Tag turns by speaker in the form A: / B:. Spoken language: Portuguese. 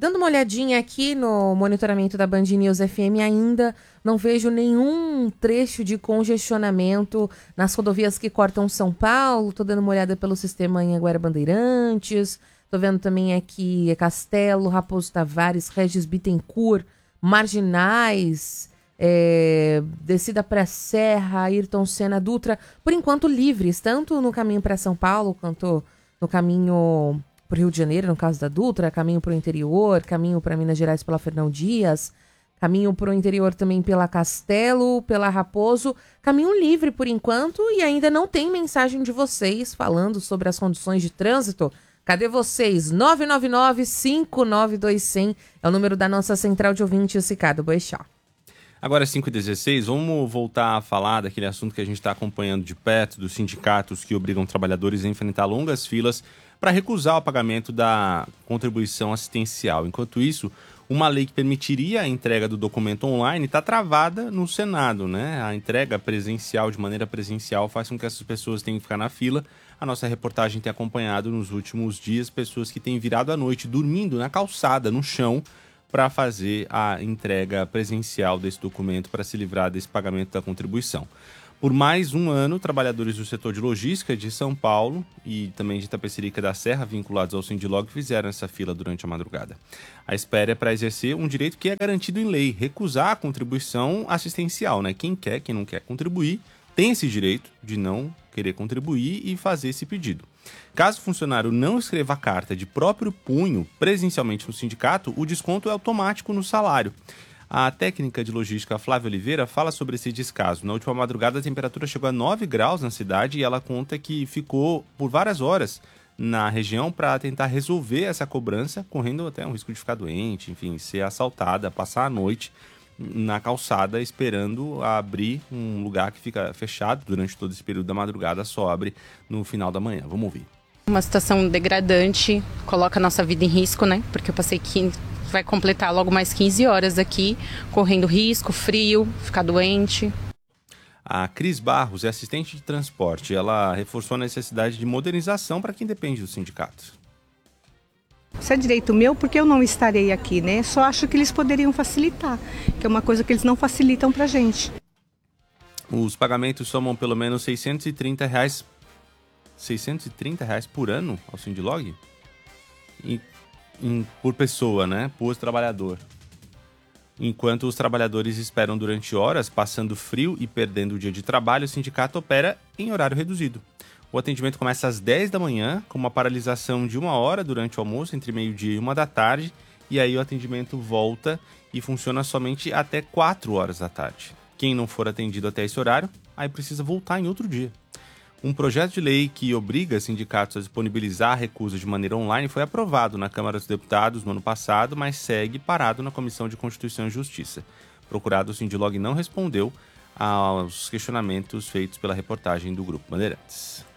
A: Dando uma olhadinha aqui no monitoramento da Band News FM, ainda não vejo nenhum trecho de congestionamento nas rodovias que cortam São Paulo. Tô dando uma olhada pelo sistema Anhanguera Bandeirantes. Tô vendo também aqui Castelo, Raposo Tavares, Regis Bittencourt, Marginais, descida para Serra, Ayrton Senna, Dutra. Por enquanto livres, tanto no caminho para São Paulo quanto no caminho para o Rio de Janeiro, no caso da Dutra, caminho para o interior, caminho para Minas Gerais pela Fernão Dias, caminho para o interior também pela Castelo, pela Raposo, caminho livre por enquanto, e ainda não tem mensagem de vocês falando sobre as condições de trânsito. Cadê vocês? 999-592-100 é o número da nossa central de ouvintes, Ricardo Boechat.
B: Agora, 5h16, vamos voltar a falar daquele assunto que a gente está acompanhando de perto, dos sindicatos que obrigam trabalhadores a enfrentar longas filas para recusar o pagamento da contribuição assistencial. Enquanto isso, uma lei que permitiria a entrega do documento online está travada no Senado, né? A entrega presencial, de maneira presencial, faz com que essas pessoas tenham que ficar na fila. A nossa reportagem tem acompanhado nos últimos dias pessoas que têm virado à noite dormindo na calçada, no chão, para fazer a entrega presencial desse documento para se livrar desse pagamento da contribuição. Por mais um ano, trabalhadores do setor de logística de São Paulo e também de Itapecerica da Serra, vinculados ao Sindilog, fizeram essa fila durante a madrugada. A espera é para exercer um direito que é garantido em lei, recusar a contribuição assistencial, né? Quem não quer contribuir, tem esse direito de não querer contribuir e fazer esse pedido. Caso o funcionário não escreva a carta de próprio punho presencialmente no sindicato, o desconto é automático no salário. A técnica de logística Flávia Oliveira fala sobre esse descaso. Na última madrugada, a temperatura chegou a 9 graus na cidade e ela conta que ficou por várias horas na região para tentar resolver essa cobrança, correndo até um risco de ficar doente, enfim, ser assaltada, passar a noite na calçada esperando abrir um lugar que fica fechado durante todo esse período da madrugada, só abre no final da manhã. Vamos ouvir.
C: Uma situação degradante, coloca a nossa vida em risco, né? Porque eu passei vai completar logo mais 15 horas aqui, correndo risco, frio, ficar doente.
B: A Cris Barros é assistente de transporte. Ela reforçou a necessidade de modernização para quem depende do sindicato.
D: Isso é direito meu porque eu não estarei aqui, né? Só acho que eles poderiam facilitar, que é uma coisa que eles não facilitam pra gente.
B: Os pagamentos somam pelo menos R$630 por ano ao Sindilog? Por pessoa, né? Por trabalhador. Enquanto os trabalhadores esperam durante horas, passando frio e perdendo o dia de trabalho, o sindicato opera em horário reduzido. O atendimento começa às 10 da manhã, com uma paralisação de 1 hora durante o almoço, entre meio-dia e 1 da tarde, e aí o atendimento volta e funciona somente até 4 horas da tarde. Quem não for atendido até esse horário, aí precisa voltar em outro dia. Um projeto de lei que obriga sindicatos a disponibilizar a recusa de maneira online foi aprovado na Câmara dos Deputados no ano passado, mas segue parado na Comissão de Constituição e Justiça. Procurado, o Sindilog não respondeu aos questionamentos feitos pela reportagem do Grupo Bandeirantes.